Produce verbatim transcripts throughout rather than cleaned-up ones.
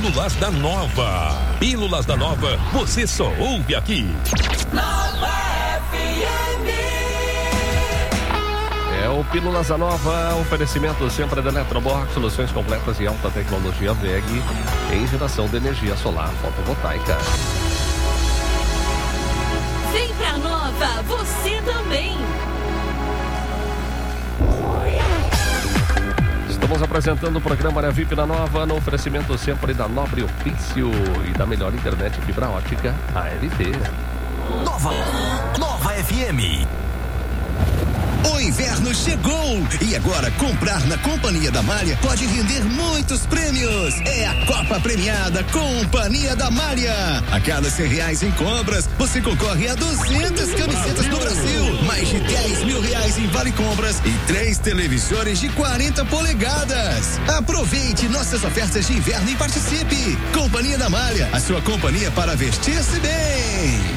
Pílulas da Nova. Pílulas da Nova, você só ouve aqui. Nova F M. É o Pílulas da Nova, oferecimento sempre da Eletrobox, soluções completas e alta tecnologia W E G em geração de energia solar fotovoltaica. Vem pra Nova, você também. Estamos apresentando o programa Área V I P da Nova, no oferecimento sempre da Nobre Ofício e da melhor internet fibra ótica, A L T. Nova, Nova F M. O inverno chegou e agora comprar na Companhia da Malha pode render muitos prêmios. É a Copa Premiada Companhia da Malha. A cada cem reais em compras, você concorre a duzentas camisetas do Brasil, mais de dez mil reais em vale compras e três televisores de quarenta polegadas. Aproveite nossas ofertas de inverno e participe. Companhia da Malha, a sua companhia para vestir-se bem.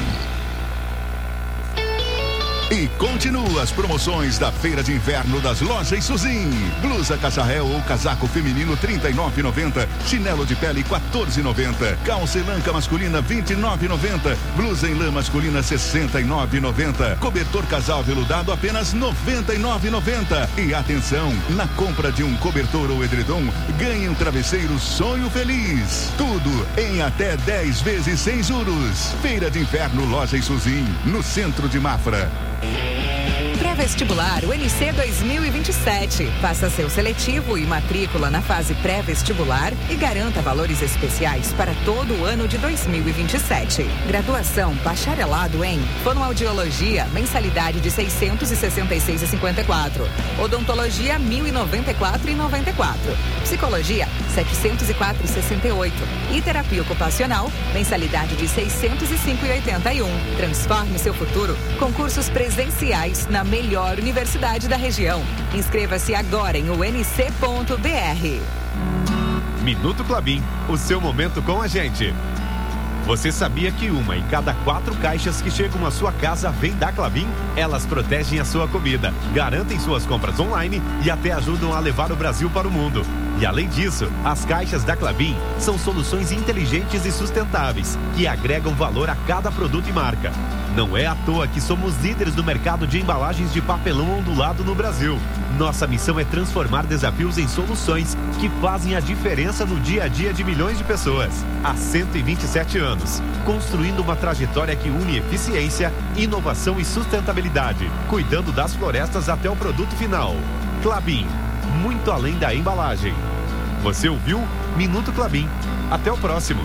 E continua as promoções da Feira de Inverno das Lojas Suzin. Blusa cacharel ou casaco feminino trinta e nove reais e noventa centavos. Chinelo de pele quatorze reais e noventa centavos. Calça elanca masculina vinte e nove reais e noventa centavos. Blusa em lã masculina sessenta e nove reais e noventa centavos. Cobertor casal veludado apenas noventa e nove reais e noventa centavos. E atenção, na compra de um cobertor ou edredom, ganhe um travesseiro Sonho Feliz. Tudo em até dez vezes sem juros. Feira de Inverno Lojas Suzin, no centro de Mafra. Pré-vestibular U N C dois mil e vinte e sete. Faça seu seletivo e matrícula na fase pré-vestibular e garanta valores especiais para todo o ano de dois mil e vinte e sete. Graduação bacharelado em fonoaudiologia, mensalidade de seiscentos e sessenta e seis reais e cinquenta e quatro centavos. Odontologia mil e noventa e quatro reais e noventa e quatro centavos. Psicologia setecentos e quatro reais e sessenta e oito centavos. E terapia ocupacional, mensalidade de seiscentos e cinco reais e oitenta e um centavos. Transforme seu futuro com cursos presenciais na melhor universidade da região. Inscreva-se agora em u n c ponto b r. Minuto Klabin, o seu momento com a gente. Você sabia que uma em cada quatro caixas que chegam à sua casa vem da Klabin? Elas protegem a sua comida, garantem suas compras online e até ajudam a levar o Brasil para o mundo. E além disso, as caixas da Klabin são soluções inteligentes e sustentáveis, que agregam valor a cada produto e marca. Não é à toa que somos líderes no mercado de embalagens de papelão ondulado no Brasil. Nossa missão é transformar desafios em soluções que fazem a diferença no dia a dia de milhões de pessoas. Há cento e vinte e sete anos, construindo uma trajetória que une eficiência, inovação e sustentabilidade, cuidando das florestas até o produto final. Klabin, muito além da embalagem. Você ouviu? Minuto Klabin. Até o próximo.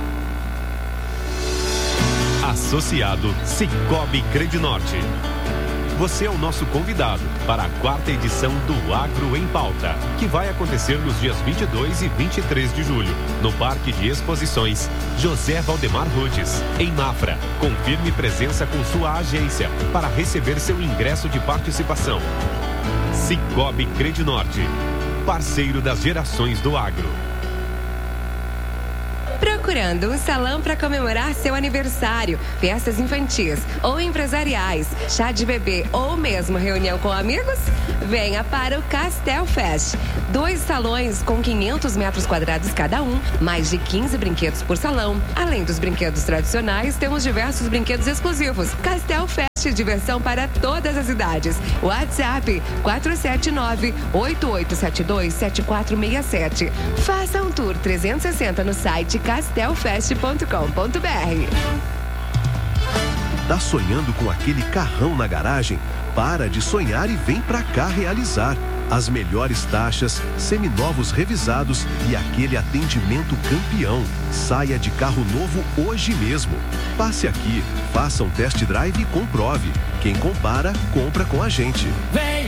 Associado Cicobi Credinorte. Você é o nosso convidado para a quarta edição do Agro em Pauta, que vai acontecer nos dias vinte e dois e vinte e três de julho, no Parque de Exposições José Valdemar Rudes, em Mafra. Confirme presença com sua agência para receber seu ingresso de participação. Cicobi Credinorte, parceiro das gerações do agro. Procurando um salão para comemorar seu aniversário, festas infantis ou empresariais, chá de bebê ou mesmo reunião com amigos? Venha para o Castel Fest. Dois salões com quinhentos metros quadrados cada um, mais de quinze brinquedos por salão. Além dos brinquedos tradicionais, temos diversos brinquedos exclusivos. Castel Fest, diversão para todas as idades. WhatsApp quatro sete nove, oito oito sete dois, sete quatro seis sete. Faça um tour trezentos e sessenta no site castel fest ponto com ponto b r. Tá sonhando com aquele carrão na garagem? Para de sonhar e vem pra cá realizar. As melhores taxas, seminovos revisados e aquele atendimento campeão. Saia de carro novo hoje mesmo. Passe aqui, faça um test drive e comprove. Quem compara, compra com a gente. Vem,